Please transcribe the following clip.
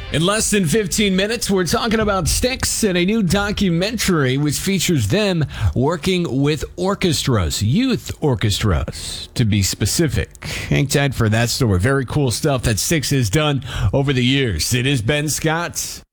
In less than 15 minutes, we're talking about Styx and a new documentary which features them working with orchestras, youth orchestras, to be specific. Hang tight for that story. Very cool stuff that Styx has done over the years. It is Ben Scott.